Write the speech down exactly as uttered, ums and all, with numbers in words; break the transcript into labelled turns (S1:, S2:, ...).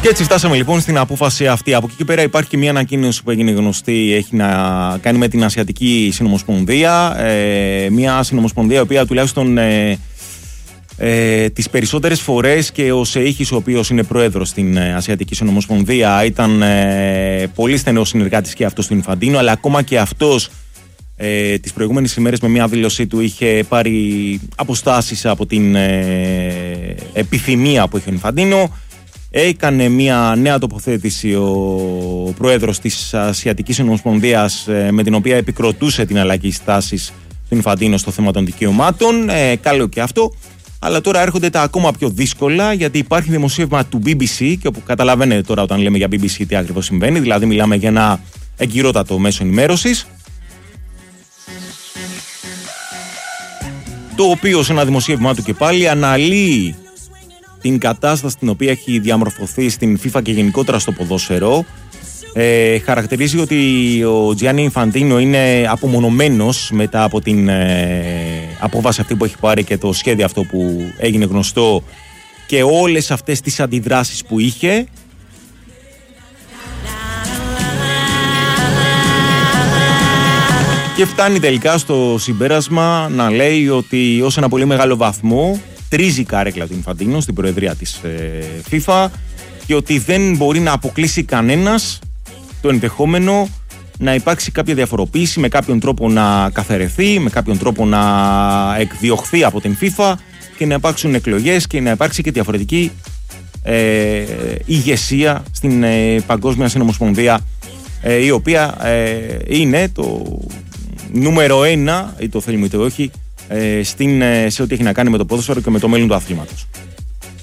S1: Και έτσι φτάσαμε λοιπόν στην απόφαση αυτή. Από εκεί και πέρα υπάρχει και μια ανακοίνωση που έγινε γνωστή, έχει να κάνει με την Ασιατική Συνομοσπονδία. Ε, μια συνομοσπονδία η οποία τουλάχιστον ε, ε, τις περισσότερες φορές και ο Σεΐχης, ο οποίος είναι πρόεδρος στην Ασιατική Συνομοσπονδία, ήταν ε, πολύ στενός συνεργάτης και αυτός του Ινφαντίνο, αλλά ακόμα και αυτός ε, τις προηγούμενες ημέρες με μια δήλωσή του είχε πάρει αποστάσεις από την ε, επιθυμία που είχε ο Ινφαντίνο. Έκανε μια νέα τοποθέτηση ο πρόεδρος της Ασιατικής Συνομοσπονδίας, με την οποία επικροτούσε την αλλαγή στάσης του Ινφαντίνο στο θέμα των δικαιωμάτων. Ε, καλό και αυτό. Αλλά τώρα έρχονται τα ακόμα πιο δύσκολα, γιατί υπάρχει δημοσίευμα του μπι μπι σι, και όπου καταλαβαίνετε τώρα όταν λέμε για μπι μπι σι τι ακριβώς συμβαίνει, δηλαδή μιλάμε για ένα εγκυρότατο μέσο ενημέρωσης, το οποίο σε ένα δημοσίευμά του και πάλι αναλύει την κατάσταση την οποία έχει διαμορφωθεί στην FIFA και γενικότερα στο ποδόσφαιρο. Ε, χαρακτηρίζει ότι ο Τζιάννι Ινφαντίνο είναι απομονωμένος μετά από την ε, απόβαση αυτή που έχει πάρει και το σχέδιο αυτό που έγινε γνωστό και όλες αυτές τις αντιδράσεις που είχε. Και φτάνει τελικά στο συμπέρασμα να λέει ότι ως ένα πολύ μεγάλο βαθμό τρίζει η κάρεκλα του Ινφαντίνο στην προεδρία της ε, FIFA και ότι δεν μπορεί να αποκλείσει κανένας το ενδεχόμενο να υπάρξει κάποια διαφοροποίηση, με κάποιον τρόπο να καθαιρεθεί, με κάποιον τρόπο να εκδιωχθεί από την FIFA και να υπάρξουν εκλογές και να υπάρξει και διαφορετική ε, ηγεσία στην ε, Παγκόσμια Συνομοσπονδία, ε, η οποία ε, είναι το νούμερο ένα, ή το θέλουμε είτε όχι, στην, σε ό,τι έχει να κάνει με το ποδόσφαιρο και με το μέλλον του αθλήματος.